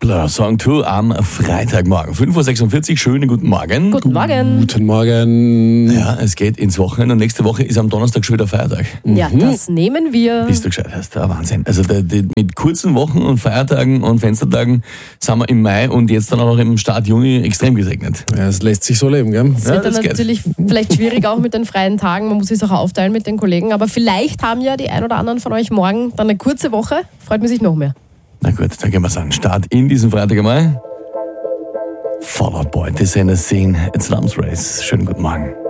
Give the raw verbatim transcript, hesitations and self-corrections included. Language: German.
Blur Song zwei am Freitagmorgen. fünf Uhr sechsundvierzig, schönen guten Morgen. Guten Morgen. Guten Morgen. Ja, es geht ins Wochenende und nächste Woche ist am Donnerstag schon wieder Feiertag. Ja, das nehmen wir. Bist du gescheit, hast du, Wahnsinn. Also der, der, mit kurzen Wochen und Feiertagen und Fenstertagen sind wir im Mai und jetzt dann auch noch im Start Juni extrem gesegnet. Ja, es lässt sich so leben, gell? Es Ja, wird dann das geht. natürlich vielleicht schwierig auch mit den freien Tagen. Man muss es auch aufteilen mit den Kollegen. Aber vielleicht haben ja die ein oder anderen von euch morgen dann eine kurze Woche. Freut mich sich noch mehr. Na gut, dann gehen wir es an. Start in diesem Freitag einmal. Fall Out Boy, das ist eine Scene, It's Slums Race. Schönen guten Morgen.